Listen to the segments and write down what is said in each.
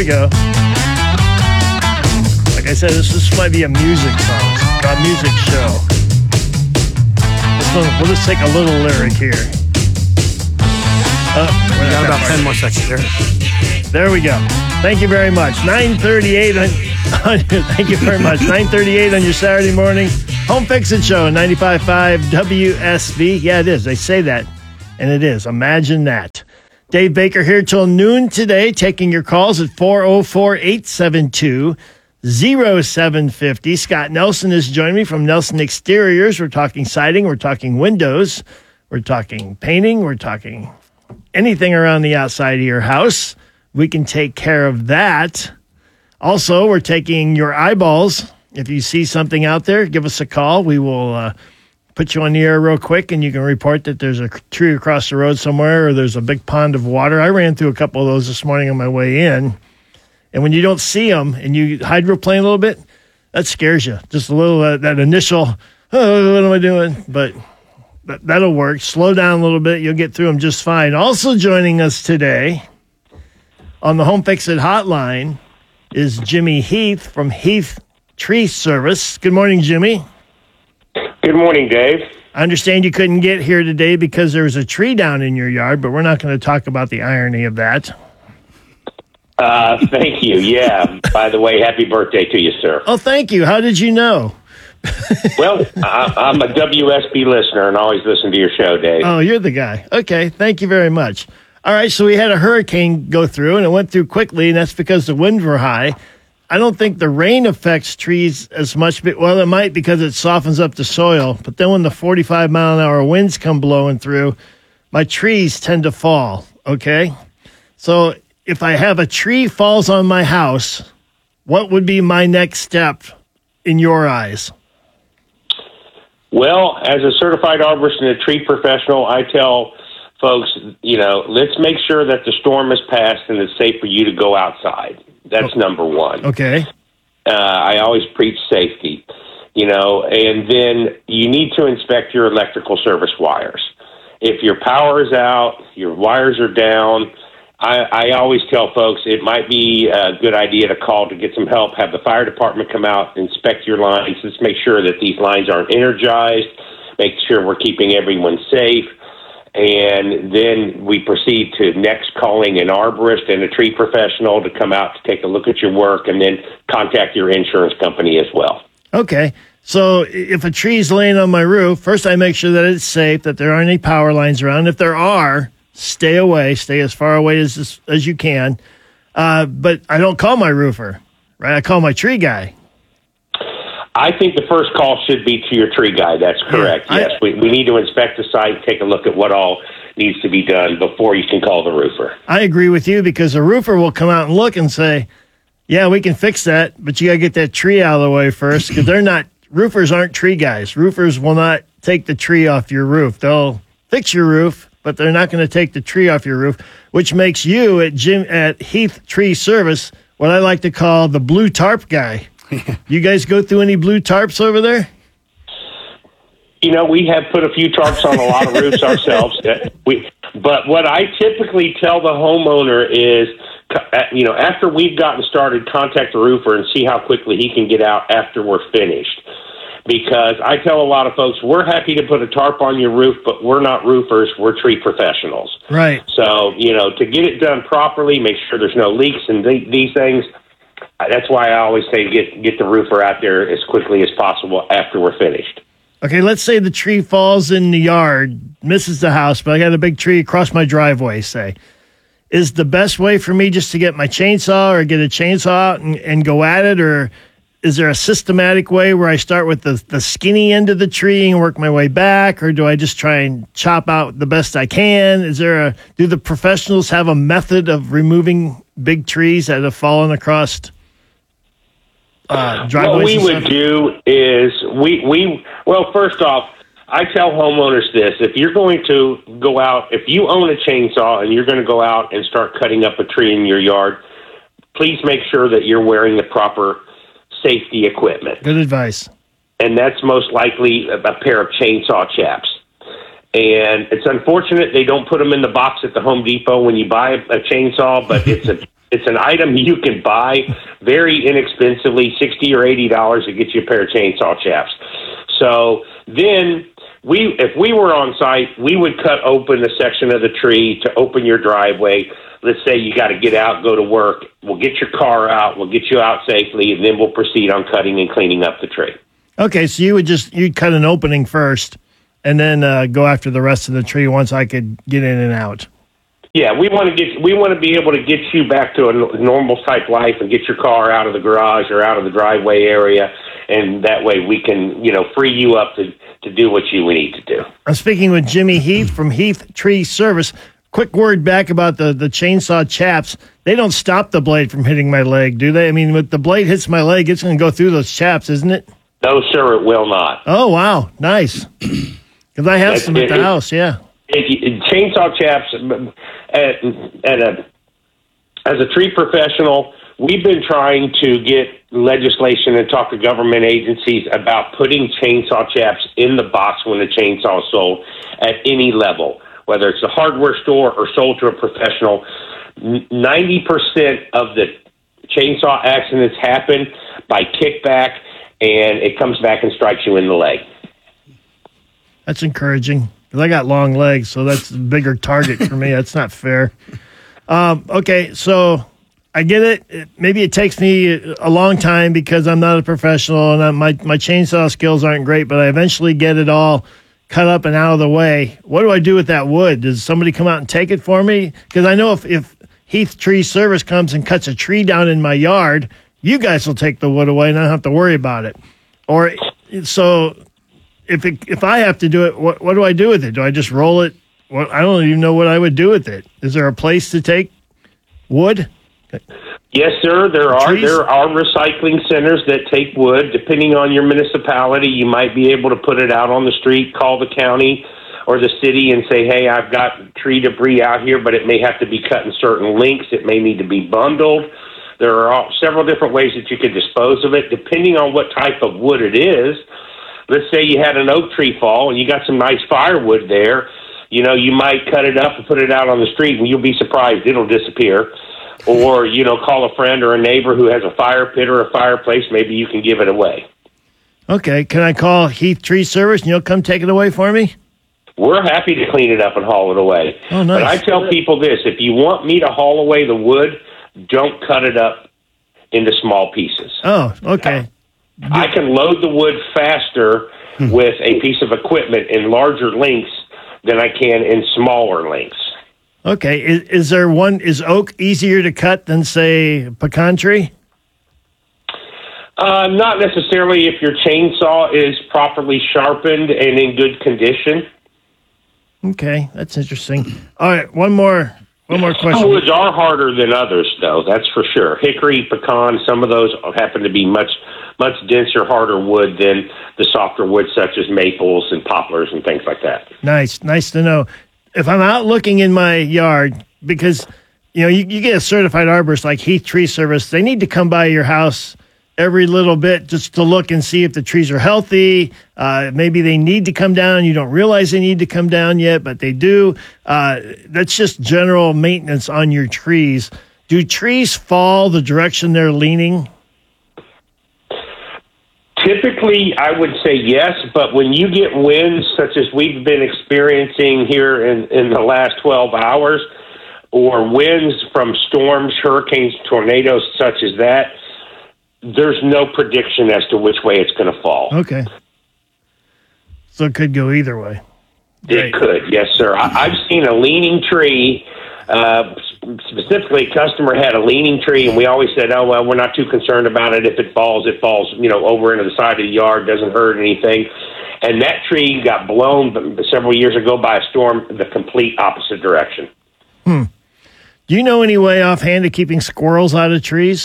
we go. Like I said, this might be a music song, a music show. We'll just take a little lyric here. We got about 10 more seconds there. There we go. Thank you very much. 9:38 thank you very much. 9:38 on your Saturday morning. Home Fix It Show, 95.5 WSB. Yeah, it is. They say that, and it is. Imagine that. Dave Baker here till noon today, taking your calls at 404-872-0750. Scott Nelson is joining me from Nelson Exteriors. We're talking siding. We're talking windows. We're talking painting. We're talking anything around the outside of your house. We can take care of that. Also, we're taking your eyeballs. If you see something out there, give us a call. We will put you on the air real quick, and you can report that there's a tree across the road somewhere or there's a big pond of water. I ran through a couple of those this morning on my way in. And when you don't see them and you hydroplane a little bit, that scares you. Just a little, that initial, oh, what am I doing? But that'll work. Slow down a little bit. You'll get through them just fine. Also joining us today on the Home Fix It hotline is Jimmy Heath from Heath Tree Service. Good morning, Jimmy. Good morning, Dave. I understand you couldn't get here today because there was a tree down in your yard, but we're not going to talk about the irony of that. Thank you. Yeah. By the way, happy birthday to you, sir. Oh, thank you. How did you know? Well, I'm a WSB listener and always listen to your show, Dave. Oh, you're the guy. Okay. Thank you very much. All right. So we had a hurricane go through, and it went through quickly, and that's because the winds were high. I don't think the rain affects trees as much. Well, it might because it softens up the soil. But then when the 45-mile-an-hour winds come blowing through, my trees tend to fall, okay? So if I have a tree falls on my house, what would be my next step in your eyes? Well, as a certified arborist and a tree professional, I tell folks, let's make sure that the storm has passed and it's safe for you to go outside. That's number one. Okay. I always preach safety, and then you need to inspect your electrical service wires. If your power is out, your wires are down, I always tell folks it might be a good idea to call to get some help, have the fire department come out, inspect your lines. Let's make sure that these lines aren't energized, make sure we're keeping everyone safe. And then we proceed to next calling an arborist and a tree professional to come out to take a look at your work and then contact your insurance company as well. Okay. So if a tree's laying on my roof, first I make sure that it's safe, that there aren't any power lines around. If there are, stay away. Stay as far away as you can. But I don't call my roofer, right? I call my tree guy. I think the first call should be to your tree guy. That's correct. Yeah, yes, we need to inspect the site, take a look at what all needs to be done before you can call the roofer. I agree with you because the roofer will come out and look and say, yeah, we can fix that, but you got to get that tree out of the way first because roofers aren't tree guys. Roofers will not take the tree off your roof. They'll fix your roof, but they're not going to take the tree off your roof, which makes you at Heath Tree Service what I like to call the blue tarp guy. You guys go through any blue tarps over there? We have put a few tarps on a lot of roofs ourselves. But what I typically tell the homeowner is, after we've gotten started, contact the roofer and see how quickly he can get out after we're finished. Because I tell a lot of folks, we're happy to put a tarp on your roof, but we're not roofers, we're tree professionals. Right. So, to get it done properly, make sure there's no leaks and these things. That's why I always say get the roofer out there as quickly as possible after we're finished. Okay, let's say the tree falls in the yard, misses the house, but I got a big tree across my driveway, say. Is the best way for me just to get my chainsaw or get a chainsaw out and go at it, or is there a systematic way where I start with the skinny end of the tree and work my way back, or do I just try and chop out the best I can? Do the professionals have a method of removing big trees that have fallen across driveways? What we would do is first off, I tell homeowners this: if you're going to go out, if you own a chainsaw and you're going to go out and start cutting up a tree in your yard, please make sure that you're wearing the proper safety equipment. Good advice. And that's most likely a pair of chainsaw chaps. And it's unfortunate they don't put them in the box at the Home Depot when you buy a chainsaw, but it's It's an item you can buy very inexpensively, $60 or $80 to get you a pair of chainsaw chaps. So then if we were on site, we would cut open a section of the tree to open your driveway. Let's say you got to get out, go to work. We'll get your car out. We'll get you out safely, and then we'll proceed on cutting and cleaning up the tree. Okay, so you'd cut an opening first, and then go after the rest of the tree once I could get in and out. Yeah, we want to be able to get you back to a normal type life and get your car out of the garage or out of the driveway area, and that way we can, free you up to do what you need to do. I'm speaking with Jimmy Heath from Heath Tree Service. Quick word back about the chainsaw chaps. They don't stop the blade from hitting my leg, do they? I mean, when the blade hits my leg, it's going to go through those chaps, isn't it? No, sir, it will not. Oh, wow. Nice. Because I have some at the house, yeah. Chainsaw chaps, as a tree professional, we've been trying to get legislation and talk to government agencies about putting chainsaw chaps in the box when the chainsaw is sold at any level, whether it's a hardware store or sold to a professional. 90% of the chainsaw accidents happen by kickback, and it comes back and strikes you in the leg. That's encouraging, because I got long legs, so that's a bigger target for me. That's not fair. Okay, so I get it. Maybe it takes me a long time because I'm not a professional, and my chainsaw skills aren't great, but I eventually get it all cut up and out of the way. What do I do with that wood? Does somebody come out and take it for me? Because I know if Heath Tree Service comes and cuts a tree down in my yard, you guys will take the wood away and I don't have to worry about it. Or so if I have to do it, what do I do with it? Do I just roll it? Well, I don't even know what I would do with it. Is there a place to take wood? Yes, sir. There are recycling centers that take wood. Depending on your municipality, you might be able to put it out on the street, call the county or the city and say, hey, I've got tree debris out here, but it may have to be cut in certain lengths. It may need to be bundled. There are several different ways that you could dispose of it, depending on what type of wood it is. Let's say you had an oak tree fall and you got some nice firewood there. You might cut it up and put it out on the street, and you'll be surprised it'll disappear. Or, call a friend or a neighbor who has a fire pit or a fireplace. Maybe you can give it away. Okay. Can I call Heath Tree Service and you'll come take it away for me? We're happy to clean it up and haul it away. Oh, nice. But I tell people this, if you want me to haul away the wood, don't cut it up into small pieces. Oh, okay. I can load the wood faster with a piece of equipment in larger lengths than I can in smaller lengths. Okay. Is oak easier to cut than, say, pecan tree? Not necessarily if your chainsaw is properly sharpened and in good condition. Okay, that's interesting. All right, one more question. Some woods are harder than others, though. That's for sure. Hickory, pecan, some of those happen to be much denser, harder wood than the softer woods such as maples and poplars and things like that. Nice to know. If I'm out looking in my yard, because you get a certified arborist like Heath Tree Service, they need to come by your house every little bit just to look and see if the trees are healthy. Maybe they need to come down. You don't realize they need to come down yet, but they do. That's just general maintenance on your trees. Do trees fall the direction they're leaning? Typically, I would say yes, but when you get winds such as we've been experiencing here in the last 12 hours, or winds from storms, hurricanes, tornadoes such as that, there's no prediction as to which way it's going to fall. Okay. So it could go either way. It could, yes, sir. I've seen a leaning tree. Specifically, a customer had a leaning tree, and we always said, oh, well, we're not too concerned about it. If it falls, over into the side of the yard, doesn't hurt anything. And that tree got blown several years ago by a storm the complete opposite direction. Do you know any way offhand of keeping squirrels out of trees?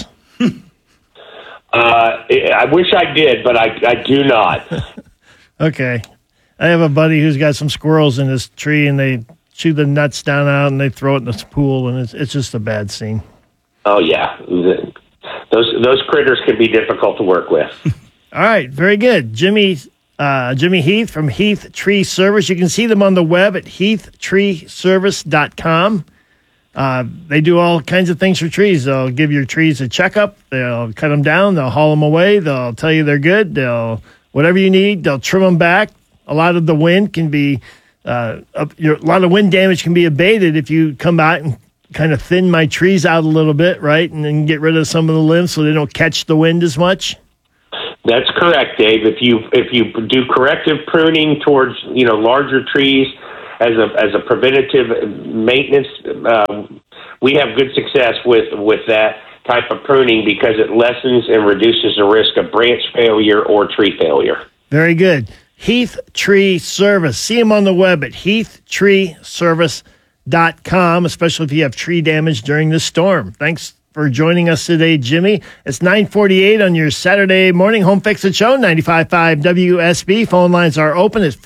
I wish I did, but I do not. Okay. I have a buddy who's got some squirrels in his tree, and they chew the nuts down out, and they throw it in this pool, and it's just a bad scene. Oh, yeah. Those critters can be difficult to work with. All right. Very good. Jimmy Heath from Heath Tree Service. You can see them on the web at heathtreeservice.com. They do all kinds of things for trees. They'll give your trees a checkup. They'll cut them down. They'll haul them away. They'll tell you they're good. They'll whatever you need. They'll trim them back. A lot of the wind can be a lot of wind damage can be abated if you come out and kind of thin my trees out a little bit, right, and then get rid of some of the limbs so they don't catch the wind as much. That's correct, Dave. If you do corrective pruning towards larger trees as a preventative maintenance, we have good success with that type of pruning because it lessens and reduces the risk of branch failure or tree failure. Very good. Heath Tree Service. See them on the web at heathtreeservice.com, especially if you have tree damage during the storm. Thanks for joining us today, Jimmy. It's 9:48 on your Saturday morning Home Fix It Show, 95.5 WSB. Phone lines are open at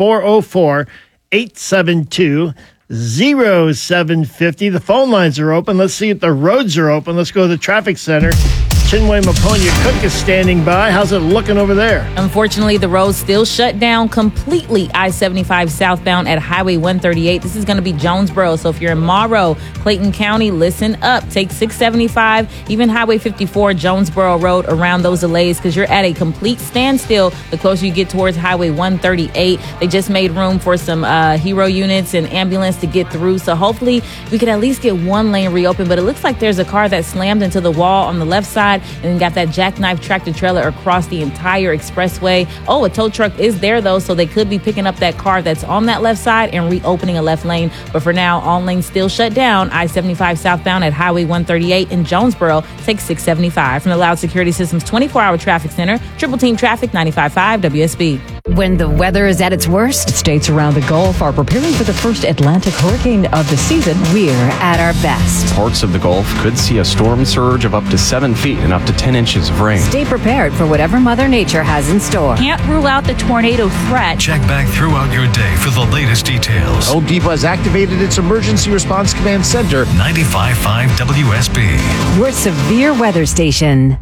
404-872-0750. The phone lines are open. Let's see if the roads are open. Let's go to the traffic center. Chinwe Maponia Cook is standing by. How's it looking over there? Unfortunately, the road's still shut down completely. I-75 southbound at Highway 138. This is going to be Jonesboro. So if you're in Morrow, Clayton County, listen up. Take 675, even Highway 54, Jonesboro Road around those delays because you're at a complete standstill the closer you get towards Highway 138. They just made room for some hero units and ambulance to get through. So hopefully we could at least get one lane reopened. But it looks like there's a car that slammed into the wall on the left side and then got that jackknife tractor trailer across the entire expressway. Oh, a tow truck is there, though, so they could be picking up that car that's on that left side and reopening a left lane. But for now, all lanes still shut down. I-75 southbound at Highway 138 in Jonesboro. Take 675. From the Loud Security Systems 24-hour traffic center, Triple Team Traffic, 95.5 WSB. When the weather is at its worst, states around the Gulf are preparing for the first Atlantic hurricane of the season. We're at our best. Parts of the Gulf could see a storm surge of up to 7 feet and up to 10 inches of rain. Stay prepared for whatever Mother Nature has in store. Can't rule out the tornado threat. Check back throughout your day for the latest details. Home Depot has activated its Emergency Response Command Center. 95.5 WSB. Your severe weather station.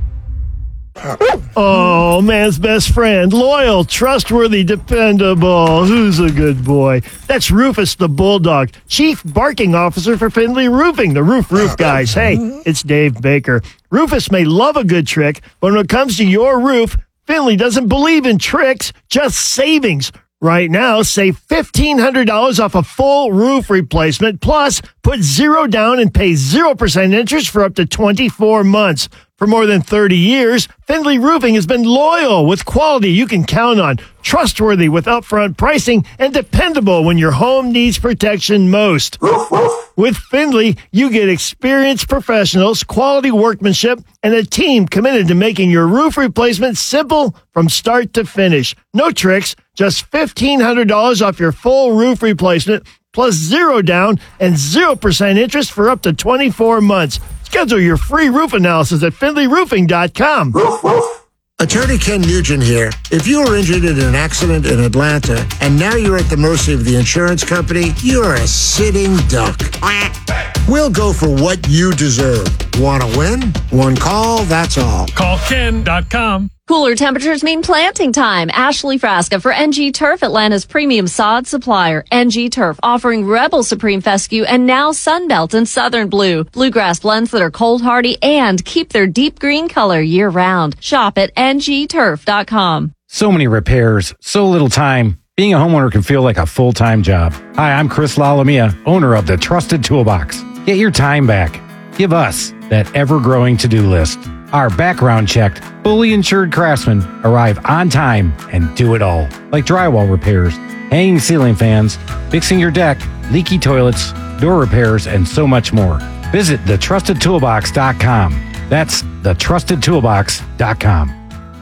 Oh, man's best friend. Loyal, trustworthy, dependable. Who's a good boy? That's Rufus the Bulldog, Chief Barking Officer for Findlay Roofing, the roof guys. Hey, it's Dave Baker. Rufus may love a good trick, but when it comes to your roof, Findlay doesn't believe in tricks, just savings. Right now, save $1,500 off a full roof replacement, plus put $0 down and pay 0% interest for up to 24 months. For more than 30 years, Findlay Roofing has been loyal with quality you can count on, trustworthy with upfront pricing, and dependable when your home needs protection most. With Findlay, you get experienced professionals, quality workmanship, and a team committed to making your roof replacement simple from start to finish. No tricks, just $1,500 off your full roof replacement, plus $0 down and 0% interest for up to 24 months. Schedule your free roof analysis at FindlayRoofing.com. Attorney Ken Nugent here. If you were injured in an accident in Atlanta and now you're at the mercy of the insurance company, you're a sitting duck. We'll go for what you deserve. Want to win? One call, that's all. Call Ken.com. Cooler temperatures mean planting time. Ashley Frasca for NG Turf, Atlanta's premium sod supplier. NG Turf offering Rebel Supreme Fescue and now Sunbelt and Southern Blue. Bluegrass blends that are cold hardy and keep their deep green color year round. Shop at ngturf.com. So many repairs, so little time. Being a homeowner can feel like a full-time job. Hi, I'm Chris Lalamia, owner of the Trusted Toolbox. Get your time back. Give us that ever-growing to-do list. Our background-checked, fully insured craftsmen arrive on time and do it all. Like drywall repairs, hanging ceiling fans, fixing your deck, leaky toilets, door repairs, and so much more. Visit thetrustedtoolbox.com. That's thetrustedtoolbox.com.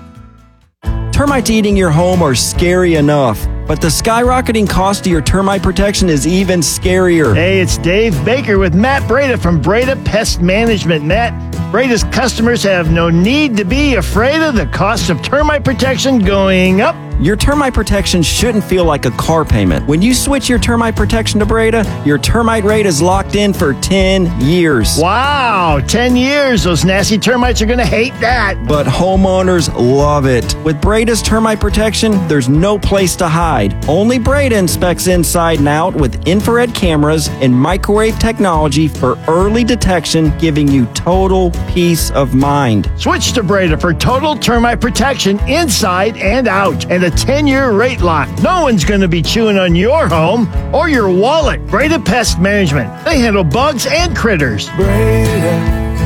Termites eating your home are scary enough, but the skyrocketing cost of your termite protection is even scarier. Hey, it's Dave Baker with Matt Breda from Breda Pest Management. Matt, Breda's customers have no need to be afraid of the cost of termite protection going up. Your termite protection shouldn't feel like a car payment. When you switch your termite protection to Breda, your termite rate is locked in for 10 years. Wow, 10 years. Those nasty termites are going to hate that. But homeowners love it. With Breda's termite protection, there's no place to hide. Only Breda inspects inside and out with infrared cameras and microwave technology for early detection, giving you total peace of mind. Switch to Breda for total termite protection inside and out and a 10-year rate lock. No one's going to be chewing on your home or your wallet. Breda Pest Management. They handle bugs and critters. Breda,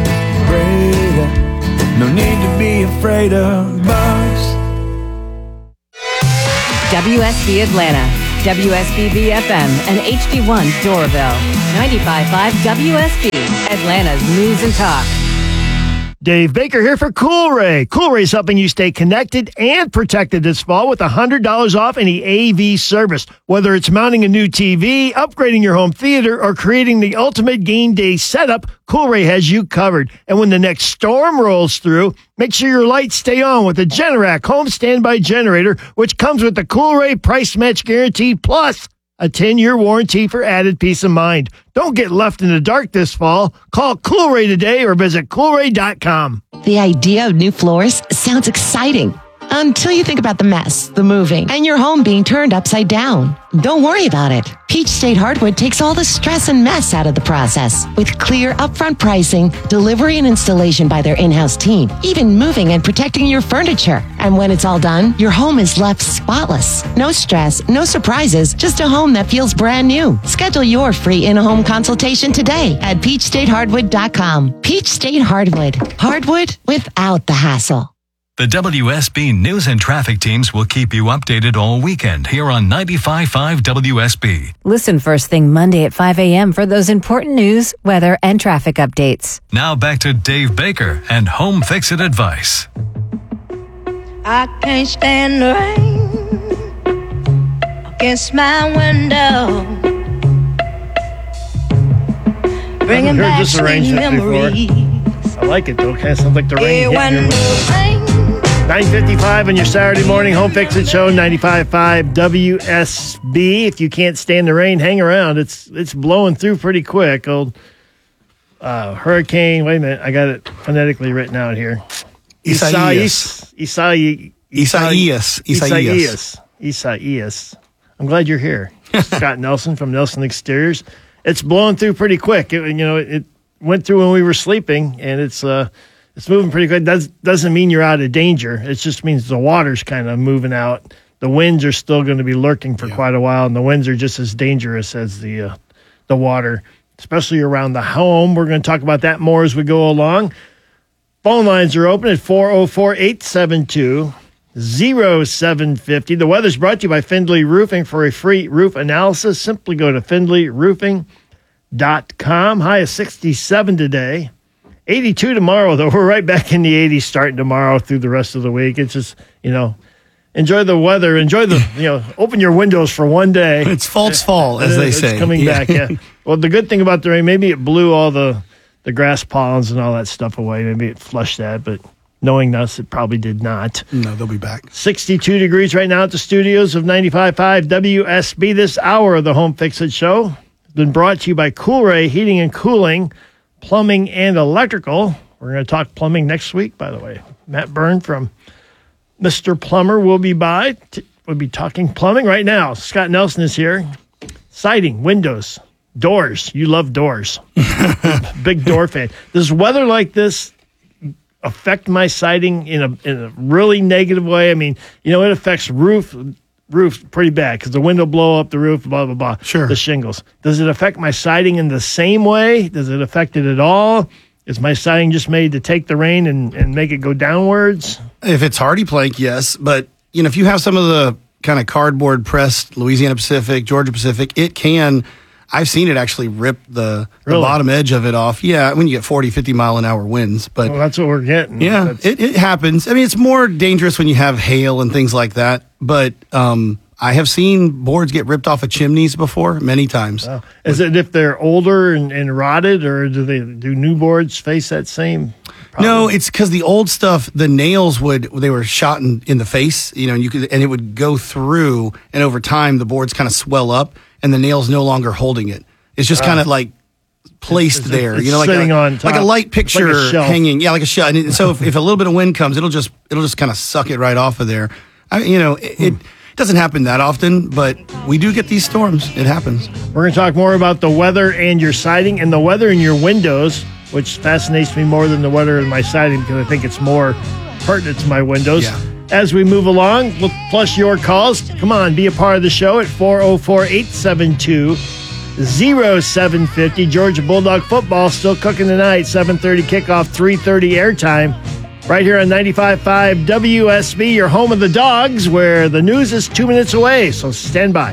no need to be afraid of bugs. WSB Atlanta, WSBB FM, and HD1 Doraville. 95.5 WSB, Atlanta's News and Talk. Dave Baker here for Coolray. Coolray's helping you stay connected and protected this fall with $100 off any AV service. Whether it's mounting a new TV, upgrading your home theater, or creating the ultimate game day setup, Coolray has you covered. And when the next storm rolls through, make sure your lights stay on with the Generac home standby generator, which comes with the Coolray price match guarantee plus a 10-year warranty for added peace of mind. Don't get left in the dark this fall. Call Coolray today or visit Coolray.com. The idea of new floors sounds exciting until you think about the mess, the moving, and your home being turned upside down. Don't worry about it. Peach State Hardwood takes all the stress and mess out of the process with clear upfront pricing, delivery and installation by their in-house team, even moving and protecting your furniture. And when it's all done, your home is left spotless. No stress, no surprises, just a home that feels brand new. Schedule your free in-home consultation today at peachstatehardwood.com. Peach State Hardwood. Hardwood without the hassle. The WSB News and Traffic teams will keep you updated all weekend here on 95.5 WSB. Listen first thing Monday at 5 a.m. for those important news, weather, and traffic updates. Now back to Dave Baker and Home Fix It advice. I can't stand the rain against my window, bringing back sweet memories. I like it though. Kind of sounds like the rain. 9:55 on your Saturday morning Home Fix It show, 95.5 WSB. If you can't stand the rain, hang around. It's blowing through pretty quick. Old hurricane. Wait a minute, I got it phonetically written out here. Isaias. I'm glad you're here. Scott Nelson from Nelson Exteriors. It's blowing through pretty quick. It went through when we were sleeping, and it's moving pretty quick. Doesn't mean you're out of danger. It just means the water's kind of moving out. The winds are still going to be lurking for quite a while, and the winds are just as dangerous as the water, especially around the home. We're going to talk about that more as we go along. Phone lines are open at 404-872-0750. The weather's brought to you by Findlay Roofing. For a free roof analysis, simply go to FindlayRoofing.com. High of 67 today. 82 tomorrow, though. We're right back in the 80s starting tomorrow through the rest of the week. It's just, enjoy the weather. Enjoy open your windows for one day. It's false fall, as they say. It's coming back, yeah. Well, the good thing about the rain, maybe it blew all the grass pollens and all that stuff away. Maybe it flushed that, but knowing us, it probably did not. No, they'll be back. 62 degrees right now at the studios of 95.5 WSB. This hour of the Home Fix It Show has been brought to you by Coolray Heating and Cooling, Plumbing and Electrical. We're going to talk plumbing next week, by the way. Matt Byrne from Mr. Plumber will be by. We'll be talking plumbing right now. Scott Nelson is here. Siding, windows, doors. You love doors. Big door fan. Does weather like this affect my siding in a really negative way? I mean, it affects roof pretty bad because the wind will blow up the roof, blah, blah, blah. Sure. The shingles. Does it affect my siding in the same way? Does it affect it at all? Is my siding just made to take the rain and make it go downwards? If it's hardy plank, yes. But, if you have some of the kind of cardboard pressed Louisiana Pacific, Georgia Pacific, it can... I've seen it actually rip the bottom edge of it off. Yeah, when you get 40, 50 mile an hour winds. But that's what we're getting. Yeah, it happens. I mean, it's more dangerous when you have hail and things like that. But I have seen boards get ripped off of chimneys before, many times. Wow. Is it if they're older and rotted, or do new boards face that same No, it's because the old stuff, the nails they were shot in the face, and it would go through, and over time the boards kind of swell up, and the nail's no longer holding it. It's just kind of like placed there, it's like sitting on top, like a light picture like a shelf. hanging, like a shelf. And so if a little bit of wind comes, it'll just kind of suck it right off of there. It doesn't happen that often, but we do get these storms. It happens. We're going to talk more about the weather and your siding and the weather in your windows, which fascinates me more than the weather in my siding because I think it's more pertinent to my windows. Yeah. As we move along, plus your calls, come on, be a part of the show at 404-872-0750. Georgia Bulldog football still cooking tonight, 7:30 kickoff, 3:30 airtime. Right here on 95.5 WSB, your home of the Dogs, where the news is 2 minutes away, so stand by.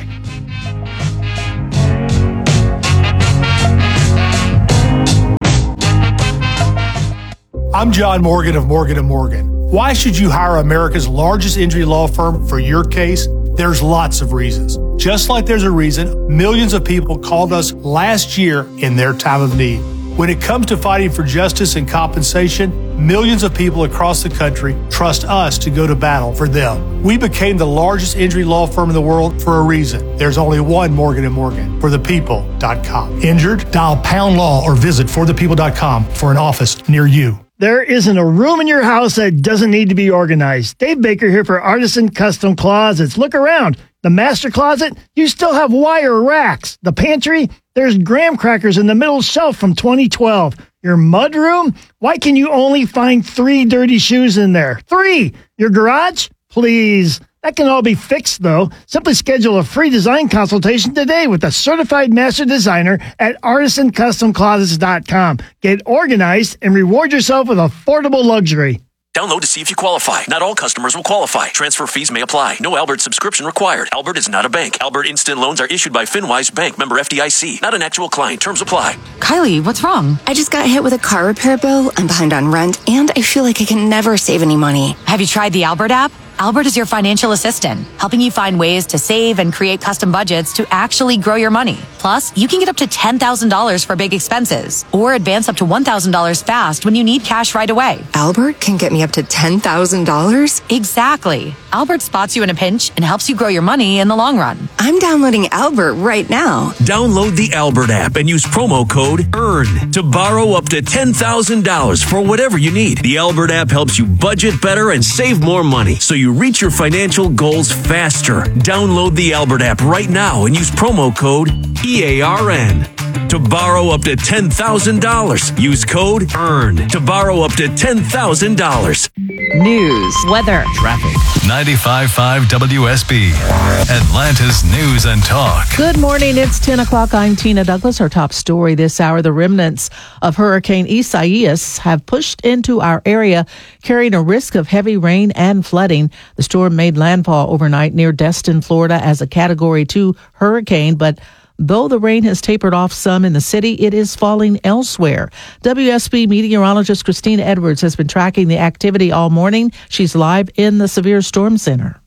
I'm John Morgan of Morgan & Morgan. Why should you hire America's largest injury law firm for your case? There's lots of reasons. Just like there's a reason millions of people called us last year in their time of need. When it comes to fighting for justice and compensation, millions of people across the country trust us to go to battle for them. We became the largest injury law firm in the world for a reason. There's only one Morgan & Morgan, forthepeople.com. Injured? Dial #law or visit forthepeople.com for an office near you. There isn't a room in your house that doesn't need to be organized. Dave Baker here for Artisan Custom Closets. Look around. The master closet, you still have wire racks. The pantry, there's graham crackers in the middle shelf from 2012. Your mud room, why can you only find 3 dirty shoes in there? 3! Your garage? Please. That can all be fixed, though. Simply schedule a free design consultation today with a certified master designer at artisancustomclosets.com. Get organized and reward yourself with affordable luxury. Download to see if you qualify. Not all customers will qualify. Transfer fees may apply. No Albert subscription required. Albert is not a bank. Albert Instant Loans are issued by FinWise Bank, member FDIC. Not an actual client. Terms apply. Kylie, what's wrong? I just got hit with a car repair bill. I'm behind on rent, and I feel like I can never save any money. Have you tried the Albert app? Albert is your financial assistant, helping you find ways to save and create custom budgets to actually grow your money. Plus, you can get up to $10,000 for big expenses or advance up to $1,000 fast when you need cash right away. Albert can get me up to $10,000? Exactly. Albert spots you in a pinch and helps you grow your money in the long run. I'm downloading Albert right now. Download the Albert app and use promo code EARN to borrow up to $10,000 for whatever you need. The Albert app helps you budget better and save more money so you reach your financial goals faster. Download the Albert app right now and use promo code EARN to borrow up to $10,000. Use code EARN to borrow up to $10,000. News, weather, traffic. 95.5 WSB, Atlanta's News and Talk. Good morning. It's 10 o'clock. I'm Tina Douglas. Our top story this hour, the remnants of Hurricane Isaias have pushed into our area, carrying a risk of heavy rain and flooding. The storm made landfall overnight near Destin, Florida as a Category 2 hurricane, but though the rain has tapered off some in the city, it is falling elsewhere. WSB meteorologist Christina Edwards has been tracking the activity all morning. She's live in the Severe Storm Center.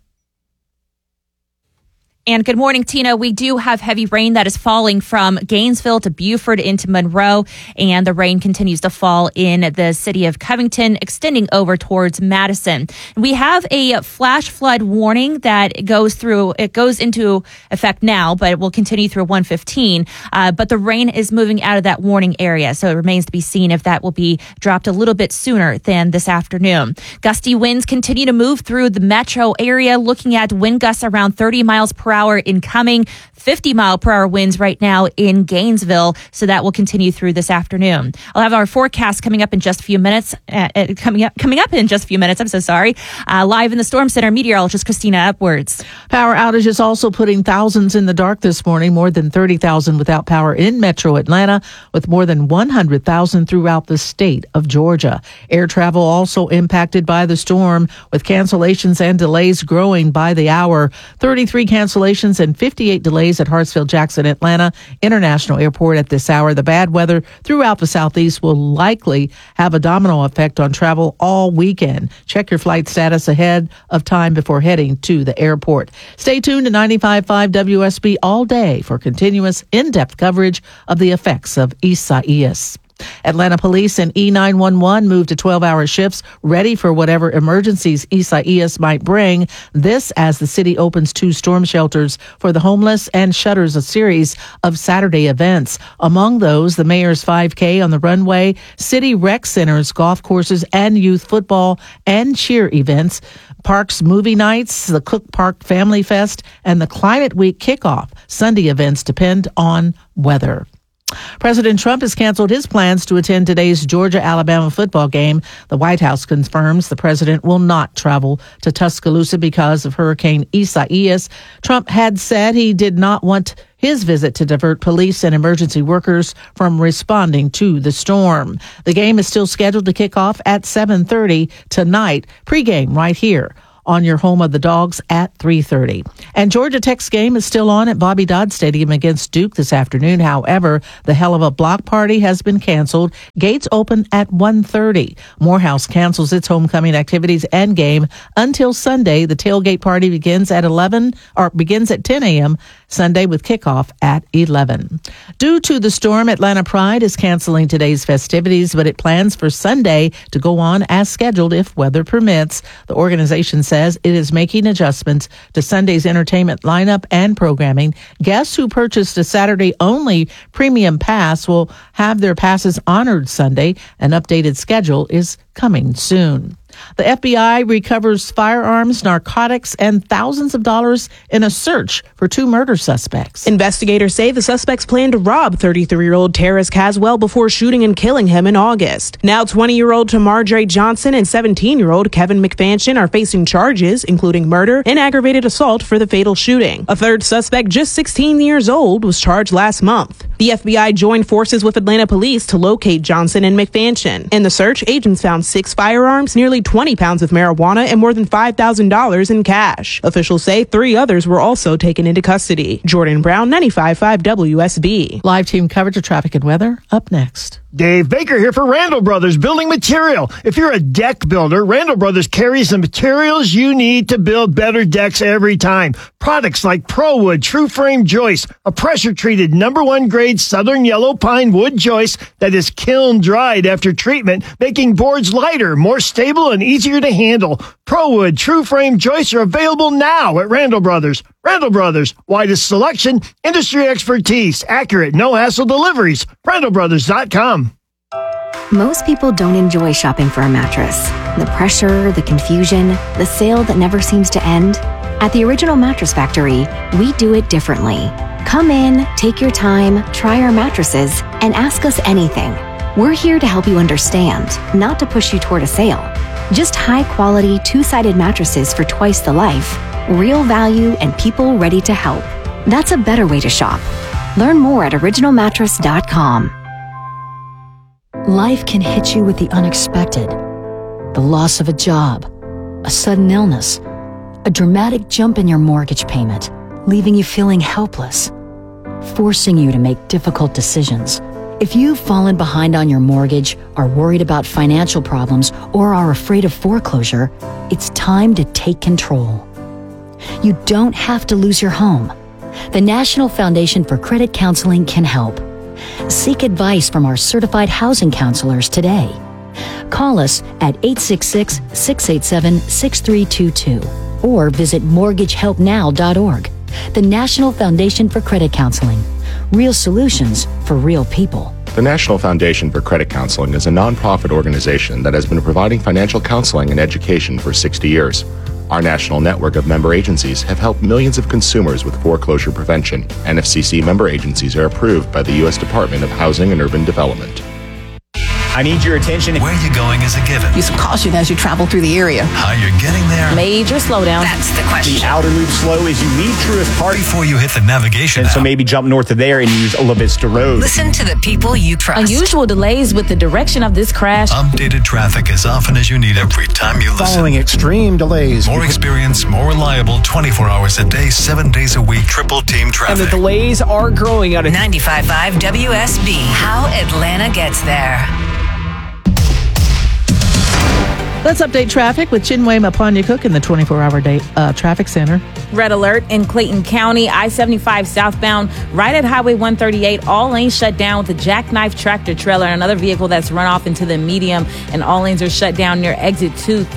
And good morning, Tina. We do have heavy rain that is falling from Gainesville to Beaufort into Monroe, and the rain continues to fall in the city of Covington, extending over towards Madison. We have a flash flood warning that goes into effect now, but it will continue through 1:15. But the rain is moving out of that warning area, so it remains to be seen if that will be dropped a little bit sooner than this afternoon. Gusty winds continue to move through the metro area, looking at wind gusts around 30 miles per hour incoming, 50-mile-per-hour winds right now in Gainesville, so that will continue through this afternoon. I'll have our forecast coming up in just a few minutes. Coming up in just a few minutes. I'm so sorry. Live in the Storm Center, meteorologist Christina Edwards. Power outages also putting thousands in the dark this morning. More than 30,000 without power in Metro Atlanta, with more than 100,000 throughout the state of Georgia. Air travel also impacted by the storm, with cancellations and delays growing by the hour. 33 cancellations and 58 delays at Hartsfield-Jackson Atlanta International Airport at this hour. The bad weather throughout the southeast will likely have a domino effect on travel all weekend. Check your flight status ahead of time before heading to the airport. Stay tuned to 95.5 WSB all day for continuous in-depth coverage of the effects of Isaias. Atlanta Police and E911 moved to 12-hour shifts, ready for whatever emergencies Isaias might bring. This as the city opens 2 storm shelters for the homeless and shutters a series of Saturday events. Among those, the mayor's 5K on the runway, city rec centers, golf courses, and youth football and cheer events, Parks movie nights, the Cook Park Family Fest, and the Climate Week kickoff. Sunday events depend on weather. President Trump has canceled his plans to attend today's Georgia-Alabama football game. The White House confirms the president will not travel to Tuscaloosa because of Hurricane Isaias. Trump had said he did not want his visit to divert police and emergency workers from responding to the storm. The game is still scheduled to kick off at 7:30 tonight. Pregame right here on your home of the Dogs at 3:30. And Georgia Tech's game is still on at Bobby Dodd Stadium against Duke this afternoon. However, the Hell of a Block Party has been canceled. Gates open at 1:30. Morehouse cancels its homecoming activities and game until Sunday. The tailgate party begins at 10 a.m. Sunday with kickoff at 11. Due to the storm, Atlanta Pride is canceling today's festivities, but it plans for Sunday to go on as scheduled if weather permits. The organization says it is making adjustments to Sunday's entertainment lineup and programming. Guests who purchased a Saturday-only premium pass will have their passes honored Sunday. An updated schedule is coming soon. The FBI recovers firearms, narcotics, and thousands of dollars in a search for 2 murder suspects. Investigators say the suspects planned to rob 33-year-old Terrace Caswell before shooting and killing him in August. Now 20-year-old Tamar Dre Johnson and 17-year-old Kevin McFansion are facing charges, including murder and aggravated assault for the fatal shooting. A third suspect, just 16 years old, was charged last month. The FBI joined forces with Atlanta police to locate Johnson and McFansion. In the search, agents found 6 firearms, nearly 20 pounds of marijuana, and more than $5,000 in cash. Officials say 3 others were also taken into custody. Jordan Brown, 95.5 WSB. Live team coverage of traffic and weather up next. Dave Baker here for Randall Brothers Building Material. If you're a deck builder, Randall Brothers carries the materials you need to build better decks every time. Products like ProWood True Frame Joist, a pressure-treated #1 grade Southern Yellow Pine wood joist that is kiln-dried after treatment, making boards lighter, more stable, and easier to handle. ProWood True Frame Joists are available now at Randall Brothers. Randall Brothers, widest selection, industry expertise, accurate, no-hassle deliveries. RandallBrothers.com. Most people don't enjoy shopping for a mattress. The pressure, the confusion, the sale that never seems to end. At the Original Mattress Factory, we do it differently. Come in, take your time, try our mattresses, and ask us anything. We're here to help you understand, not to push you toward a sale. Just high-quality, 2-sided mattresses for twice the life, real value, and people ready to help. That's a better way to shop. Learn more at originalmattress.com. Life can hit you with the unexpected. The loss of a job, a sudden illness, a dramatic jump in your mortgage payment, leaving you feeling helpless, forcing you to make difficult decisions. If you've fallen behind on your mortgage, are worried about financial problems, or are afraid of foreclosure, it's time to take control. You don't have to lose your home. The National Foundation for Credit Counseling can help. Seek advice from our certified housing counselors today. Call us at 866-687-6322 or visit mortgagehelpnow.org. The National Foundation for Credit Counseling. Real solutions for real people. The National Foundation for Credit Counseling is a nonprofit organization that has been providing financial counseling and education for 60 years. Our national network of member agencies have helped millions of consumers with foreclosure prevention. NFCC member agencies are approved by the U.S. Department of Housing and Urban Development. I need your attention. Where you going is a given. Use some caution as you travel through the area. How you're getting there. Major slowdown. That's the question. The outer loop slow as you leave Truist Park. Before you hit the navigation And so maybe jump north of there and use Ola Vista Road. Listen to the people you trust. Unusual delays with the direction of this crash. Updated traffic as often as you need every time you listen. Following extreme delays. More experience, more reliable, 24 hours a day, 7 days a week, triple team traffic. And the delays are growing out of 95.5 WSB. How Atlanta gets there. The Let's update traffic with Chinwe Mapanya-Cook in the 24-hour day traffic center. Red alert in Clayton County, I-75 southbound, right at Highway 138. All lanes shut down with a jackknife tractor trailer and another vehicle that's run off into the medium, and all lanes are shut down near exit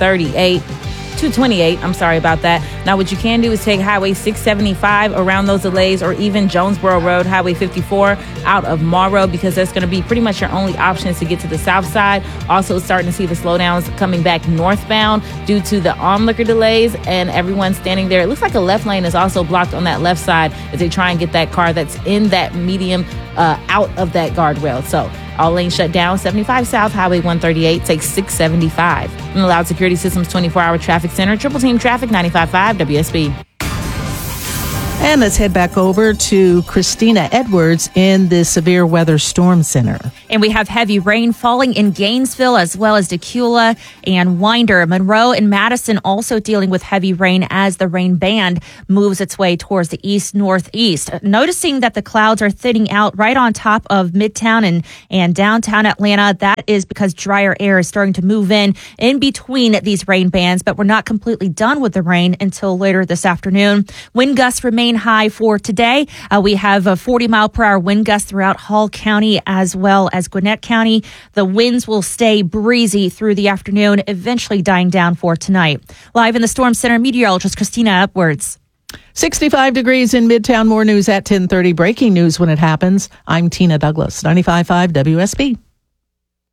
228. I'm sorry about that. Now, what you can do is take Highway 675 around those delays, or even Jonesboro Road, Highway 54 out of Morrow, because that's going to be pretty much your only options to get to the south side. Also starting to see the slowdowns coming back northbound due to the onlooker delays, and everyone standing there. It looks like a left lane is also blocked on that left side as they try and get that car that's in that medium out of that guardrail. So all lanes shut down. 75 South, Highway 138, takes 675. And the Loud Security Systems 24-hour traffic center, Triple Team Traffic, 95.5 WSB. And let's head back over to Christina Edwards in the Severe Weather Storm Center. And we have heavy rain falling in Gainesville as well as Decula and Winder. Monroe and Madison also dealing with heavy rain as the rain band moves its way towards the east-northeast. Noticing that the clouds are thinning out right on top of Midtown and downtown Atlanta. That is because drier air is starting to move in between these rain bands, but we're not completely done with the rain until later this afternoon. Wind gusts remain high for today. We have a 40-mile-per-hour wind gust throughout Hall County as well as Gwinnett County. The winds will stay breezy through the afternoon, eventually dying down for tonight. Live in the Storm Center, meteorologist Christina Edwards. 65 degrees in Midtown. More news at 10:30. Breaking news when it happens. I'm Tina Douglas, 95.5 WSB.